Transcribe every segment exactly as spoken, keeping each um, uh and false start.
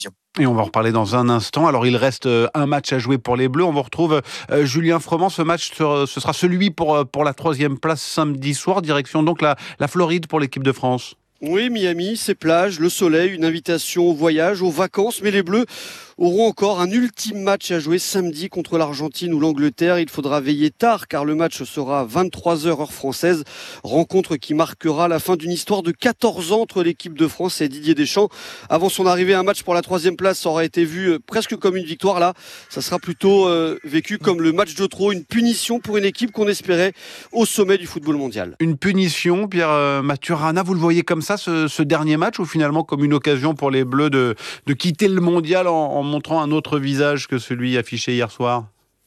Et on va en reparler dans un instant. Alors, il reste un match à jouer pour les Bleus. On vous retrouve euh, Julien Froment. Ce match, ce sera celui pour, pour la troisième place samedi soir. Direction donc la, la Floride pour l'équipe de France. Oui, Miami, ses plages, le soleil, une invitation au voyage, aux vacances. Mais les Bleus auront encore un ultime match à jouer samedi contre l'Argentine ou l'Angleterre. Il faudra veiller tard car le match sera à vingt-trois heures heure française. Rencontre qui marquera la fin d'une histoire de quatorze ans entre l'équipe de France et Didier Deschamps. Avant son arrivée, un match pour la troisième place aurait été vu presque comme une victoire. Là, ça sera plutôt euh, vécu comme le match de trop, une punition pour une équipe qu'on espérait au sommet du football mondial. Une punition, Pierre euh, Maturana, vous le voyez comme ça, ce, ce dernier match, ou finalement comme une occasion pour les Bleus de, de quitter le mondial en, en montrant un autre visage que celui affiché hier soir?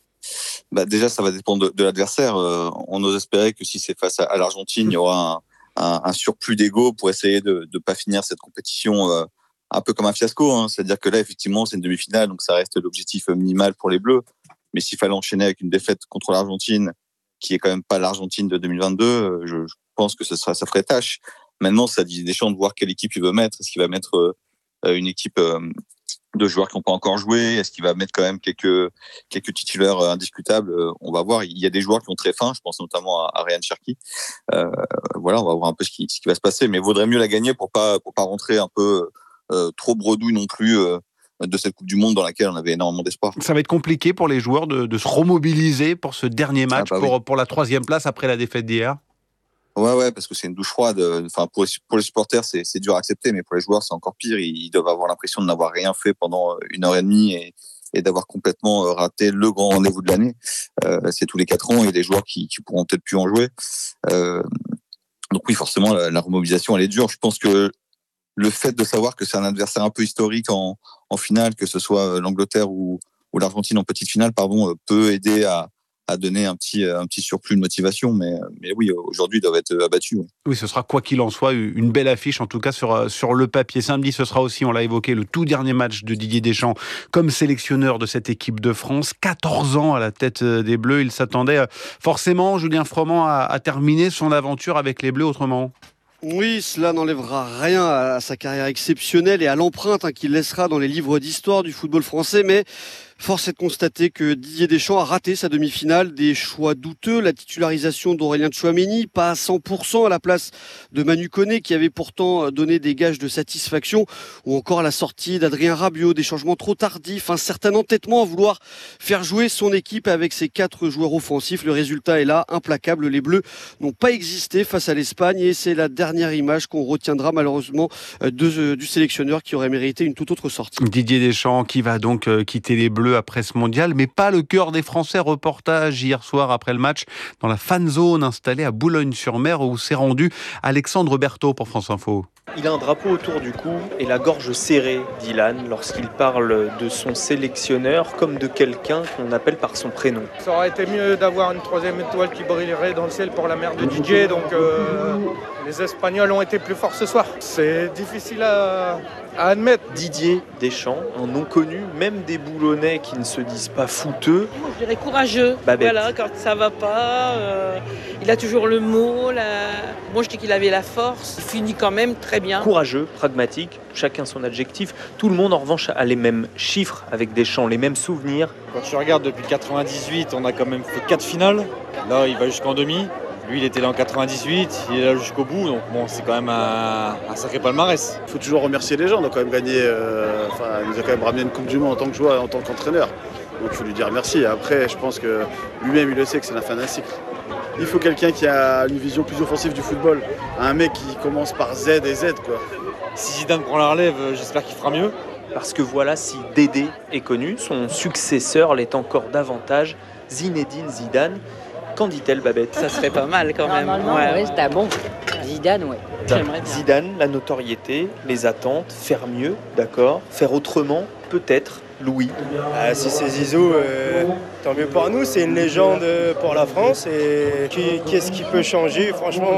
Bah déjà, ça va dépendre de, de l'adversaire. Euh, on ose espérer que si c'est face à, à l'Argentine, il y aura un, un, un surplus d'ego pour essayer de ne pas finir cette compétition euh, un peu comme un fiasco. Hein. C'est-à-dire que là, effectivement, c'est une demi-finale, donc ça reste l'objectif minimal pour les Bleus. Mais s'il fallait enchaîner avec une défaite contre l'Argentine, qui est quand même pas l'Argentine de deux mille vingt-deux, je, je pense que ça, sera, ça ferait tâche. Maintenant, ça dit des chances de voir quelle équipe il veut mettre. Est-ce qu'il va mettre euh, une équipe... Euh, de joueurs qui n'ont pas encore joué, est-ce qu'il va mettre quand même quelques quelques titulaires indiscutables, on va voir. Il y a des joueurs qui ont très faim, je pense notamment à, à Ryan Cherki. Euh, voilà, on va voir un peu ce qui ce qui va se passer, mais vaudrait mieux la gagner pour pas pour pas rentrer un peu euh, trop bredouille non plus euh, de cette Coupe du Monde dans laquelle on avait énormément d'espoir. Ça va être compliqué pour les joueurs de, de se remobiliser pour ce dernier match, ah bah pour oui. pour la troisième place après la défaite d'hier. Ouais, ouais, parce que c'est une douche froide. Enfin, pour les, pour les supporters, c'est, c'est dur à accepter, mais pour les joueurs, c'est encore pire. Ils doivent avoir l'impression de n'avoir rien fait pendant une heure et demie et, et d'avoir complètement raté le grand rendez-vous de l'année. Euh, c'est tous les quatre ans et des joueurs qui, qui pourront peut-être plus en jouer. Euh, donc oui, forcément, la, la remobilisation, elle est dure. Je pense que le fait de savoir que c'est un adversaire un peu historique en, en finale, que ce soit l'Angleterre ou, ou l'Argentine en petite finale, pardon, peut aider à à donner un petit, un petit surplus de motivation. Mais, mais oui, aujourd'hui, ils doivent être abattus. Oui. oui, ce sera quoi qu'il en soit une belle affiche, en tout cas sur, sur le papier. Samedi, ce sera aussi, on l'a évoqué, le tout dernier match de Didier Deschamps comme sélectionneur de cette équipe de France. quatorze ans à la tête des Bleus. Il s'attendait forcément, Julien Froment, à, à terminer son aventure avec les Bleus autrement. Oui, cela n'enlèvera rien à sa carrière exceptionnelle et à l'empreinte hein, qu'il laissera dans les livres d'histoire du football français, mais force est de constater que Didier Deschamps a raté sa demi-finale, des choix douteux, la titularisation d'Aurélien Tchouaméni, pas à cent pour cent à la place de Manu Koné qui avait pourtant donné des gages de satisfaction, ou encore la sortie d'Adrien Rabiot, des changements trop tardifs, un certain entêtement à vouloir faire jouer son équipe avec ses quatre joueurs offensifs. Le résultat est là, implacable. Les Bleus n'ont pas existé face à l'Espagne et c'est la dernière image qu'on retiendra malheureusement de, du sélectionneur qui aurait mérité une toute autre sortie. Didier Deschamps qui va donc quitter les Bleus après ce mondial, mais pas le cœur des Français. Reportage hier soir après le match dans la fan zone installée à Boulogne-sur-Mer où s'est rendu Alexandre Berthaud pour France Info. Il a un drapeau autour du cou et la gorge serrée, Dylan, lorsqu'il parle de son sélectionneur comme de quelqu'un qu'on appelle par son prénom. Ça aurait été mieux d'avoir une troisième étoile qui brillerait dans le ciel pour la mère de Didier, donc euh, les Espagnols ont été plus forts ce soir. C'est difficile à, à admettre. Didier Deschamps, un nom connu, même des Boulonnais qui ne se disent pas fouteux. Moi, je dirais courageux. Babette. Voilà, quand ça va pas, euh, il a toujours le mot. La... Moi, je dis qu'il avait la force. Il finit quand même très bien. Courageux, pragmatique, chacun son adjectif. Tout le monde, en revanche, a les mêmes chiffres avec Deschamps, les mêmes souvenirs. Quand tu regardes depuis quatre-vingt-dix-huit, on a quand même fait quatre finales. Là, il va jusqu'en demi. Lui, il était là en quatre-vingt-dix-huit, il est là jusqu'au bout, donc bon, c'est quand même un, un sacré palmarès. Il faut toujours remercier les gens, on a quand même gagné, euh, enfin, il nous a quand même ramené une Coupe du Monde en tant que joueur, en tant qu'entraîneur. Donc il faut lui dire merci. Après, je pense que lui-même, il le sait que c'est la fin d'un cycle. Il faut quelqu'un qui a une vision plus offensive du football, un mec qui commence par Z et Z, quoi. Si Zidane prend la relève, j'espère qu'il fera mieux. Parce que voilà, si Dédé est connu, son successeur l'est encore davantage, Zinedine Zidane. Qu'en dit-elle, Babette? Ça serait pas mal quand même. Normalement, ouais, ouais, c'était bon. Zidane, ouais. J'aimerais bien. Zidane, la notoriété, les attentes, faire mieux, d'accord. Faire autrement, peut-être. Louis. Ah, si c'est Zizou, euh, tant mieux pour nous, c'est une légende pour la France. Et qui, qu'est-ce qui peut changer? Franchement,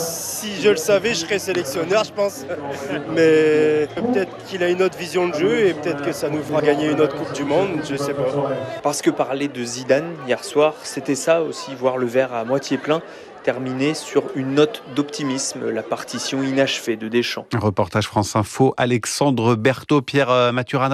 si je le savais, je serais sélectionneur, je pense. Mais peut-être qu'il a une autre vision de jeu et peut-être que ça nous fera gagner une autre Coupe du Monde, je sais pas. Parce que parler de Zidane hier soir, c'était ça aussi, voir le verre à moitié plein. Terminé sur une note d'optimisme, la partition inachevée de Deschamps. Un reportage France Info, Alexandre Berthaud, Pierre Maturana.